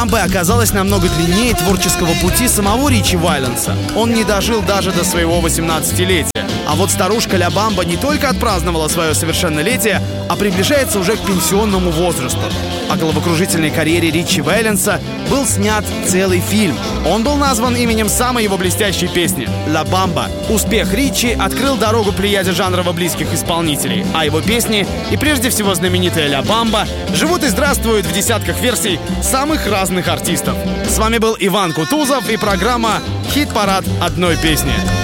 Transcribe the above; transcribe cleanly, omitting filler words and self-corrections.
Бамбы оказалась намного длиннее творческого пути самого Ричи Вайленса. Он не дожил даже до своего 18-летия. А вот старушка Ля Бамба не только отпраздновала свое совершеннолетие, а приближается уже к пенсионному возрасту. О головокружительной карьере Ричи Вайленса был снят целый фильм. Он был назван именем самой его блестящей песни — «Ла Бамба». Успех Ричи открыл дорогу плеяде жанрово близких исполнителей, а его песни, и прежде всего знаменитая «Ля Бамба», живут и здравствуют в десятках версий самых разных артистов. С вами был Иван Кутузов и программа «Хит-парад одной песни».